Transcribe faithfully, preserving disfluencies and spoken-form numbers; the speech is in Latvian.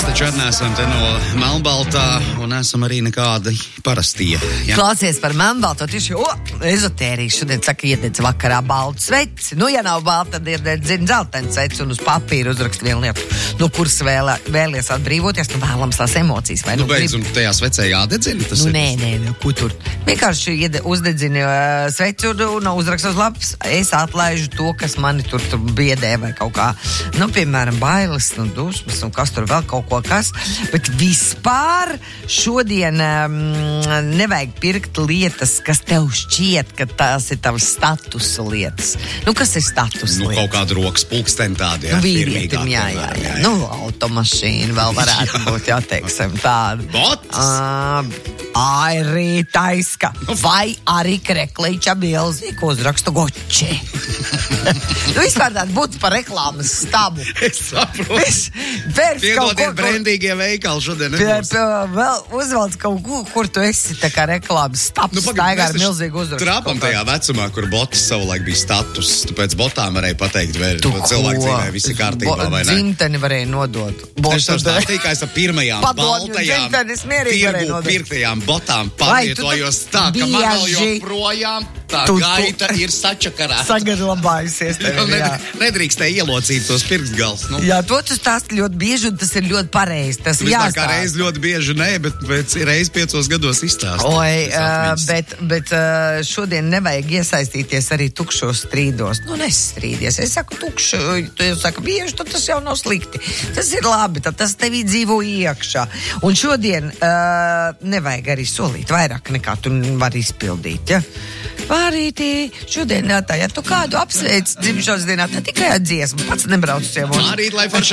taču arī neesam te no Melnbaltā un esam arī nekādi parastie. Ja? Klausies par Melnbaltu, tieši, o, ezotērijas šodien saka, iededz vakarā baltu sveci. Nu, ja nav balta, tad iededz zina zeltens sveci un uz papīra uzrakst vienu lietu, no kuras vēlē, vēlies atbrīvoties, nu vēlams tās emocijas. Vai, nu, nu, beidz, un tajā svecē jādedzina? Tas nu, ir... nē, nē, nu, ko tur? Vienkārši iede, uzdedzini uh, sveci un, un uzrakst uz lapas. Es atlaižu to, kas mani tur, tur biedē vai kaut kā. Nu, piemēram, bailes, nu, dusmas un kas tur vēl kaut ko kas. Bet vispār šodien um, nevajag pirkt lietas, kas tev šķiet, ka tās ir tavas statusa lietas. Nu, kas ir status Nu, lietas? kaut kāda rokas pulksten tādi, jā. Nu, vīrietim, jā, jā, jā. Nu, automašīna vēl varētu būt, jā, teiksim, tāda. Bots? Uh, Arī taiska. Vai arī kreklīča milzīgi, ko uzraksta goči. Nu, vispār tāda būtu par reklāmas stabu. Es saprotu. Es pērks kaut Piedodiet, ko... brendīgie veikali šodien Pie, nebūs. pie, vēl uzvalc kaut ko, kur tu esi tā kā reklāmas stabs, nu, staigā ar milzīgu uzrakstu. Trāpam tajā vecumā, kur botas savulaik bija status. Tu pēc botām varēja pateikt, vai cilvēku dzīvē visi kārtībā, vai ne? Dzimteni varēja nodot. Es tev stāstīju, kā es ar pirmajām Padomju baltajām dzimtenes mierīgi varēja tirgu nodot. pirktajām botām Vai, tu pārvietojos tā, ka man vēl bieži- joprojām tā Tu- tu- gaita ir sačakarēta. Sagadlabājusies tev, Jo jā. ned- Nedrīkstēja ielocīt tos pirkstgals. Nu. Jā, to tu stāsti ļoti bieži, un tas ir ļoti pareizi. Tas ir Vispār kā jāstāsta. reiz ļoti bieži, nē, bet pēc reiz piecos gados izstāst. Oi, uh, bet, bet uh, šodien nevajag iesaistīties arī tukšos strīdos. Nu, nestrīdies. Es saku tukšu, tu jau saka bieži, tad tas jau nav slikti. Tas ir labi, tad tas tevī dzīvo iekšā. Un šodien uh, nevajag arī solīt vairāk nekā tu vari izpildīt, ja? Vārītī, šodien tā, ja tu kādu apsveic dzimšanas dienā, tad tikai ar dziesmu. Pats nebrauc ciemos. Arī, lai forši